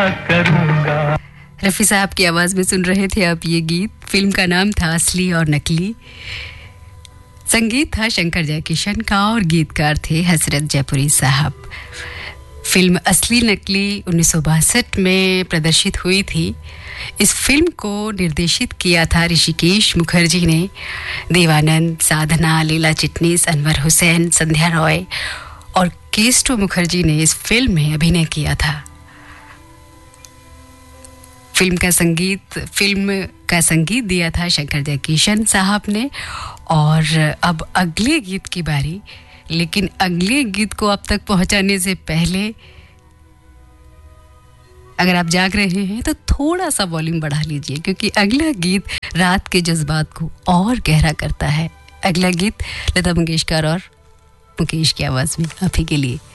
करूंगा। रफ़ी साहब की आवाज़ में सुन रहे थे आप ये गीत। फिल्म का नाम था असली और नकली। संगीत था शंकर जयकिशन का और गीतकार थे हसरत जयपुरी साहब। फिल्म असली नकली 1962 में प्रदर्शित हुई थी। इस फिल्म को निर्देशित किया था ऋषिकेश मुखर्जी ने। देवानंद, साधना, लीला चिटनीस, अनवर हुसैन, संध्या रॉय और केस्टो मुखर्जी ने इस फिल्म में अभिनय किया था। फिल्म का संगीत दिया था शंकर जयकिशन साहब ने। और अब अगले गीत की बारी। लेकिन अगले गीत को आप तक पहुंचाने से पहले अगर आप जाग रहे हैं तो थोड़ा सा वॉल्यूम बढ़ा लीजिए, क्योंकि अगला गीत रात के जज्बात को और गहरा करता है। अगला गीत लता मंगेशकर और मुकेश की आवाज में आप ही के लिए।